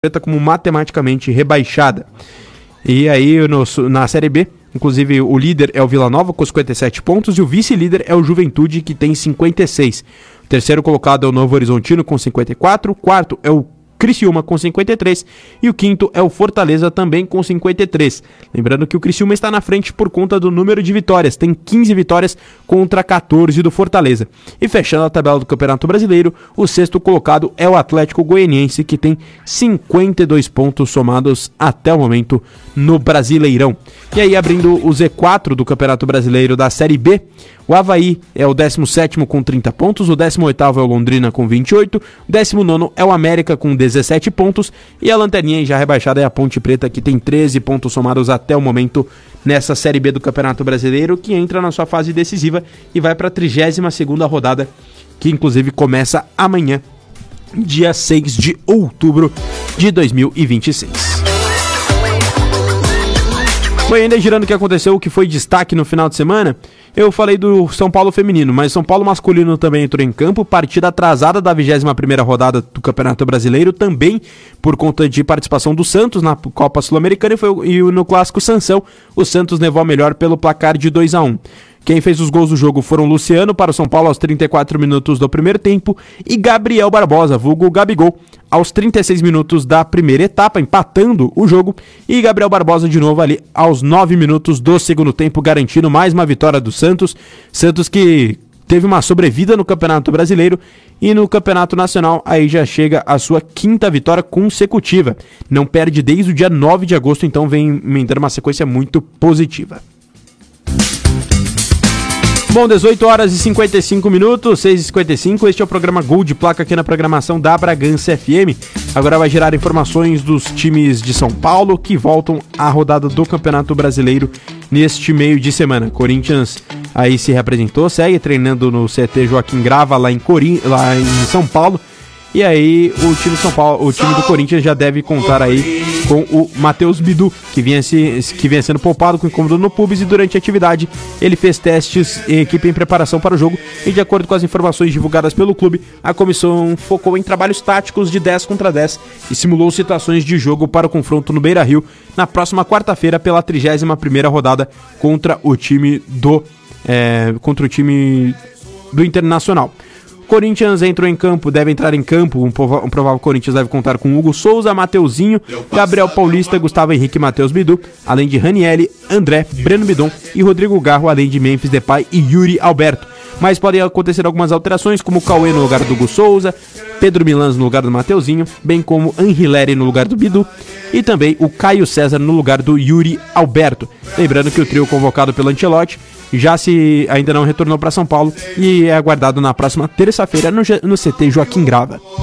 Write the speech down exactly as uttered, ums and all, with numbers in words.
Preta como matematicamente rebaixada. E aí no, na Série B, inclusive o líder é o Vila Nova com cinquenta e sete pontos e o vice-líder é o Juventude, que tem cinquenta e seis. O terceiro colocado é o Novo Horizontino com cinquenta e quatro, o quarto é o Criciúma com cinquenta e três e o quinto é o Fortaleza também com cinquenta e três. Lembrando que o Criciúma está na frente por conta do número de vitórias, tem quinze vitórias contra quatorze do Fortaleza. E fechando a tabela do Campeonato Brasileiro, o sexto colocado é o Atlético Goianiense, que tem cinquenta e dois pontos somados até o momento no Brasileirão. E aí, abrindo o Z quatro do Campeonato Brasileiro da Série B, o Avaí é o décimo sétimo com trinta pontos, o décimo oitavo é o Londrina com vinte e oito, o décimo nono é o América com dezessete pontos e a lanterninha já rebaixada é a Ponte Preta, que tem treze pontos somados até o momento nessa Série B do Campeonato Brasileiro, que entra na sua fase decisiva e vai para a trigésima segunda rodada, que inclusive começa amanhã, dia seis de outubro de dois mil e vinte e seis. Foi ainda girando o que aconteceu, o que foi destaque no final de semana. Eu falei do São Paulo feminino, mas São Paulo masculino também entrou em campo, partida atrasada da vigésima primeira rodada do Campeonato Brasileiro, também por conta de participação do Santos na Copa Sul-Americana e, foi, e no Clássico Sansão, o Santos levou a melhor pelo placar de dois a um. Quem fez os gols do jogo foram Luciano para o São Paulo aos trinta e quatro minutos do primeiro tempo e Gabriel Barbosa, vulgo Gabigol, aos trinta e seis minutos da primeira etapa, empatando o jogo, e Gabriel Barbosa de novo ali aos nove minutos do segundo tempo, garantindo mais uma vitória do Santos. Santos que teve uma sobrevida no Campeonato Brasileiro e no Campeonato Nacional aí já chega a sua quinta vitória consecutiva. Não perde desde o dia nove de agosto, então vem emendando uma sequência muito positiva. Bom, dezoito horas e cinquenta e cinco minutos, seis e cinquenta e cinco, este é o programa Gol de Placa aqui na programação da Bragança F M. Agora vai gerar informações dos times de São Paulo que voltam à rodada do Campeonato Brasileiro neste meio de semana. Corinthians aí se representou, segue treinando no C T Joaquim Grava lá em, Corin... lá em São Paulo. E aí o time, de São Paulo, o time do Corinthians já deve contar aí com o Matheus Bidu, que vinha, se, que vinha sendo poupado com incômodo no pubis, e durante a atividade ele fez testes em equipe em preparação para o jogo, e de acordo com as informações divulgadas pelo clube, a comissão focou em trabalhos táticos de dez contra dez e simulou situações de jogo para o confronto no Beira-Rio na próxima quarta-feira pela trigésima primeira rodada contra o time do é, contra o time do Internacional. Corinthians entrou em campo, deve entrar em campo, um, prova- um provável Corinthians deve contar com Hugo Souza, Mateuzinho, Gabriel Paulista, Gustavo Henrique e Matheus Bidu, além de Ranieri, André, Breno Bidon e Rodrigo Garro, além de Memphis Depay e Yuri Alberto. Mas podem acontecer algumas alterações, como o Cauê no lugar do Hugo Souza, Pedro Milans no lugar do Mateuzinho, bem como Anhileri no lugar do Bidu e também o Caio César no lugar do Yuri Alberto. Lembrando que o trio convocado pelo Ancelotti já se ainda não retornou para São Paulo e é aguardado na próxima terça-feira no, no C T Joaquim Grava.